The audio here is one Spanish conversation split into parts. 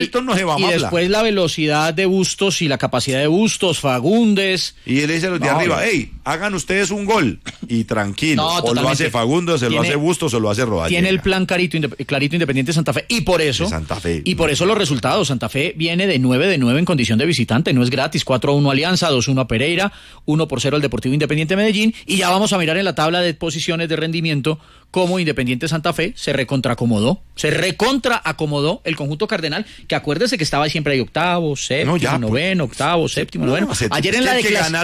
no se va y después la velocidad de Bustos y la capacidad de Bustos, Fagundes. Y él dice a los de arriba, hey, hagan ustedes un gol. Y tranquilo, o lo hace Fagundes, lo hace Bustos, o lo hace Rodallega. Tiene el plan clarito Independiente Santa Fe. Y por eso, los resultados. Santa Fe viene de 9-9 en condición de visitante. No es gratis. 4-1 Alianza, 2-1 a Pereira, 1-0 el Deportivo Independiente Medellín. Y ya vamos a mirar en la tabla de posiciones de rendimiento cómo Independiente Santa Fe se recontraacomodó el conjunto cardenal, que acuérdese que estaba siempre ahí octavo, séptimo, noveno, octavo, séptimo, noveno. Ayer en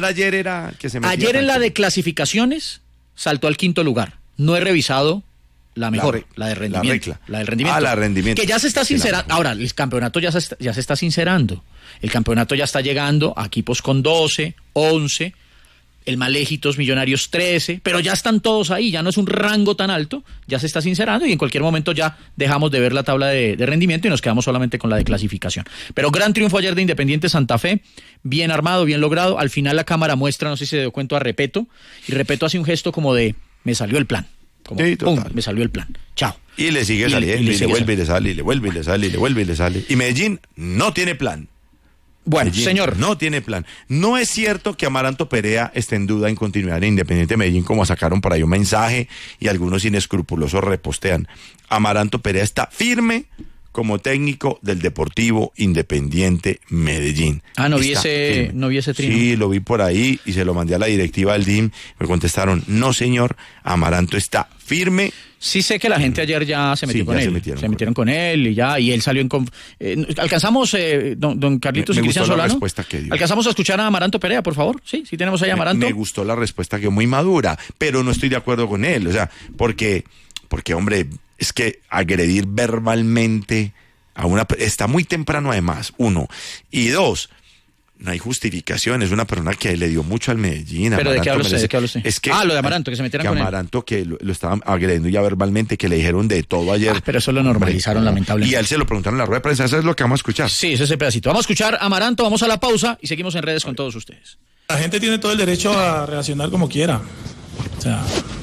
la de clasificaciones saltó al quinto lugar. No he revisado la mejor, la de rendimiento. La del rendimiento. La rendimiento. Que ya se está sincerando. Ahora, el campeonato ya se está sincerando. El campeonato ya está llegando a equipos con 12, 11, el Maléjitos Millonarios 13, pero ya están todos ahí, ya no es un rango tan alto, ya se está sincerando y en cualquier momento ya dejamos de ver la tabla de rendimiento y nos quedamos solamente con la de clasificación. Pero gran triunfo ayer de Independiente Santa Fe, bien armado, bien logrado. Al final la cámara muestra, no sé si se dio cuenta, a Repeto, y Repeto hace un gesto como de, me salió el plan. Como, sí, ¡pum!, me salió el plan. Chao. Y le sigue saliendo, y le vuelve y le sale, y le vuelve y le sale, y le vuelve y le sale. Y Medellín no tiene plan. Bueno, Medellín señor. No tiene plan. No es cierto que Amaranto Perea esté en duda en continuidad en Independiente Medellín, como sacaron por ahí un mensaje y algunos inescrupulosos repostean. Amaranto Perea está firme como técnico del Deportivo Independiente Medellín. No vi ese trino. Sí, lo vi por ahí y se lo mandé a la directiva del DIM. Me contestaron, no señor, Amaranto está firme. Sí sé que la gente ayer ya se metió con él. Se metieron con él y él salió en... alcanzamos, don Carlitos y Cristian Solano. La respuesta que dio. Alcanzamos a escuchar a Amaranto Perea, por favor. Sí tenemos ahí a Amaranto. Me gustó la respuesta, que muy madura, pero no estoy de acuerdo con él. O sea, porque hombre, es que agredir verbalmente a está muy temprano además, 1. Y 2, no hay justificación, es una persona que le dio mucho al Medellín. ¿Pero de qué habla usted? Es que, lo de Amaranto, que se metieran con Amaranto, que lo estaban agrediendo ya verbalmente, que le dijeron de todo ayer. Pero eso lo normalizaron, lamentablemente. Y a él se lo preguntaron en la rueda de prensa, eso es lo que vamos a escuchar. Sí, ese es el pedacito. Vamos a escuchar a Amaranto, vamos a la pausa y seguimos en redes con todos ustedes. La gente tiene todo el derecho a reaccionar como quiera. O sea,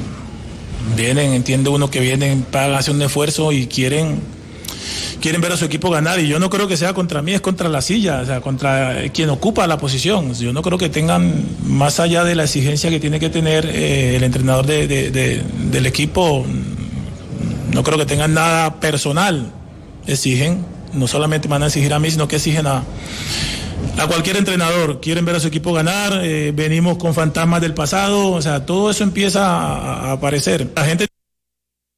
entiende uno que vienen para hacer un esfuerzo y quieren ver a su equipo ganar, y yo no creo que sea contra mí, es contra la silla, o sea, contra quien ocupa la posición. Yo no creo que tengan, más allá de la exigencia que tiene que tener el entrenador del equipo, no creo que tengan nada personal. Exigen, no solamente van a exigir a mí, sino que exigen a cualquier entrenador. Quieren ver a su equipo ganar, venimos con fantasmas del pasado, o sea, todo eso empieza a aparecer. La gente